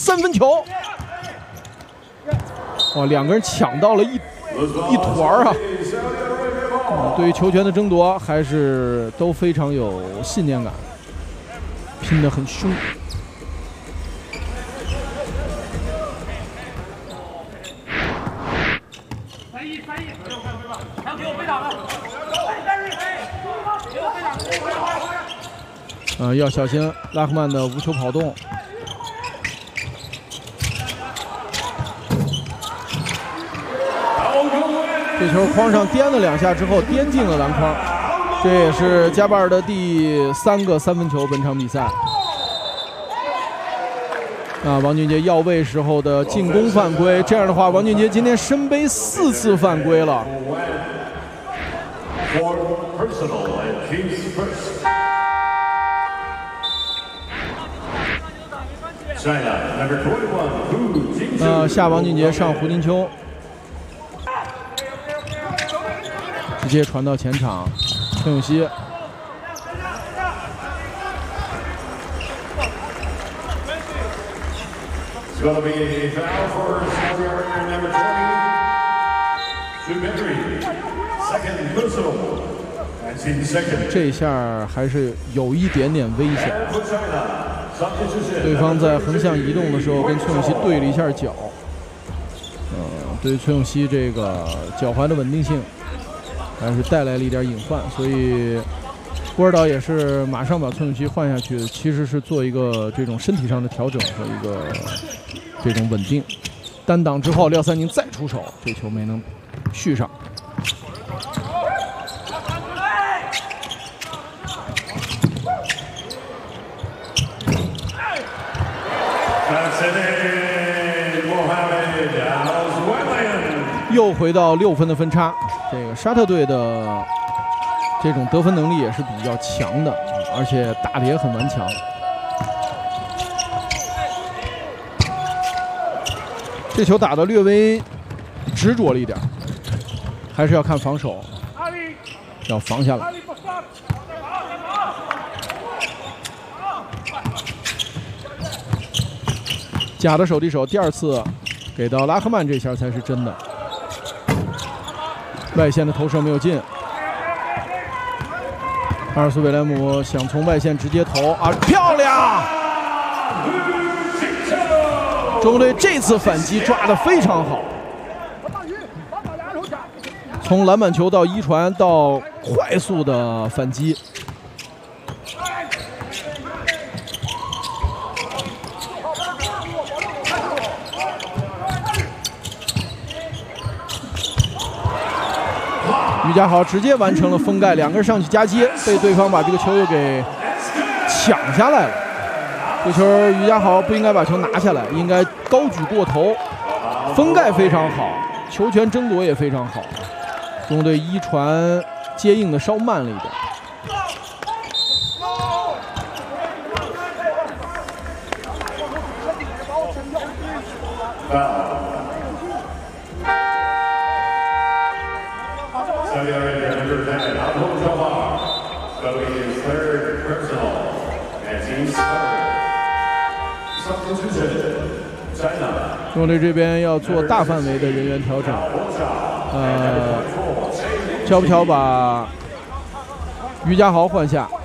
三分球。哇，两个人抢到了一团啊！对于球权的争夺还是都非常有信念感，拼得很凶。要小心拉赫曼的无球跑动。这球框上颠了2下之后，颠进了篮筐，这也是加巴尔的第3个3分球本场比赛。王俊杰要位时候的进攻犯规，这样的话，王俊杰今天身背4次犯规了。下王俊杰上胡金秋。直接传到前场，陈永熙。这一下还是有一点点危险。对方在横向移动的时候跟崔永熙对了一下脚。对于崔永熙这个脚踝的稳定性。还是带来了一点隐患，所以波尔岛也是马上把崔永熙换下去，其实是做一个这种身体上的调整和一个这种稳定。单挡之后，廖三宁再出手，这球没能续上。又回到6分的分差。这个沙特队的这种得分能力也是比较强的，而且打得也很顽强。这球打得略微执着了一点，还是要看防守，要防下来。假的手递手，第2次给到拉赫曼，这下才是真的。外线的投射没有进，阿尔苏韦莱姆想从外线直接投漂亮！中国队这次反击抓得非常好，从篮板球到一传到快速的反击。于家豪直接完成了封盖，2个人上去夹击，被对方把这个球又给抢下来了。这球于家豪不应该把球拿下来，应该高举过头。封盖非常好，球权争夺也非常好。中国队一传接应的稍慢了一点。中国队这边要做大范围的人员调整，乔布乔把于家豪换下，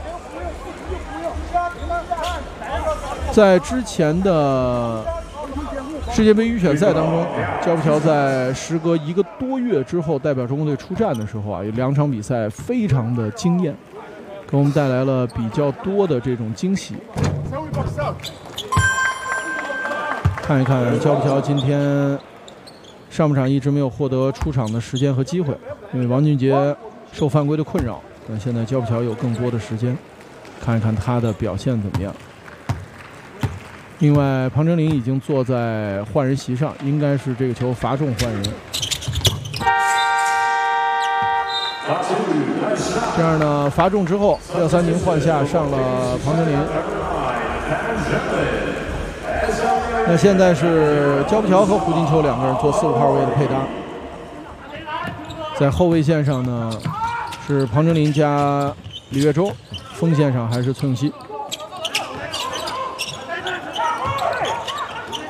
在之前的世界杯预选赛当中，乔布乔在时隔1个多月之后代表中国队出战的时候有2场比赛非常的惊艳，给我们带来了比较多的这种惊喜。看一看乔布乔今天上半场一直没有获得出场的时间和机会，因为王俊杰受犯规的困扰，但现在乔布乔有更多的时间，看一看他的表现怎么样。另外，庞真林已经坐在换人席上，应该是这个球罚中换人。这样呢，罚中之后，廖三宁换下上了庞真林。那现在是焦布乔和胡金秋2个人做4、5号位的配搭，在后卫线上呢是庞真林加李月洲，锋线上还是崔永熙。